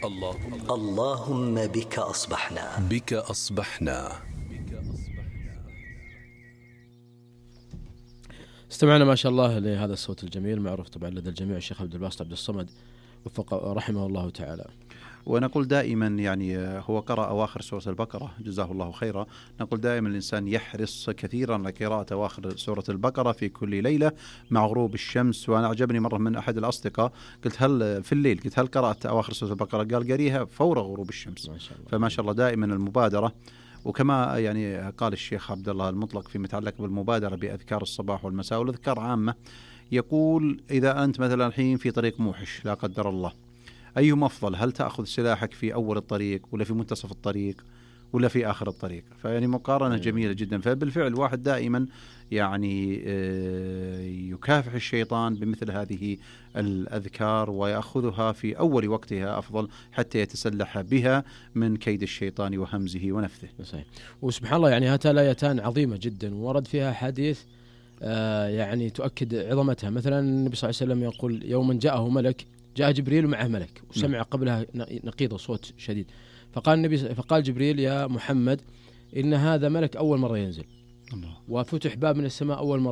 اللهم بك أصبحنا. بك أصبحنا. استمعنا ما شاء الله لهذا الصوت الجميل، معروف طبعا لدى الجميع الشيخ عبد الباسط عبد الصمد وفق رحمه الله تعالى. ونقول دائما يعني هو قرأ أواخر سورة البقرة جزاه الله خيرا. نقول دائما الإنسان يحرص كثيرا على قراءة أواخر سورة البقرة في كل ليلة مع غروب الشمس. وأنا أعجبني مرة من أحد الأصدقاء، قلت هل في الليل، قلت هل قرأت أواخر سورة البقرة؟ قال قريها فور غروب الشمس. ما شاء الله. فما شاء الله دائما المبادرة. وكما يعني قال الشيخ عبد الله المطلق فيما يتعلق بالمبادرة بأذكار الصباح والمساء والأذكار عامة، يقول إذا أنت مثلا الحين في طريق موحش لا قدر الله، أيهما أفضل؟ هل تأخذ سلاحك في أول الطريق ولا في منتصف الطريق ولا في آخر الطريق؟ فيعني مقارنة جميلة جدا. فبالفعل واحد دائما يعني يكافح الشيطان بمثل هذه الأذكار ويأخذها في أول وقتها أفضل حتى يتسلح بها من كيد الشيطان وهمزه ونفثه. صحيح. وسبحان الله يعني هاتان الآيتان عظيمة جدا ورد فيها حديث يعني تؤكد عظمتها. مثلا النبي صلى الله عليه وسلم يقول يوما جاءه ملك، جاء جبريل ومعه ملك وسمع قبلها نقيض صوت شديد، فقال جبريل يا محمد إن هذا ملك أول مرة ينزل، وفتح باب من السماء أول مرة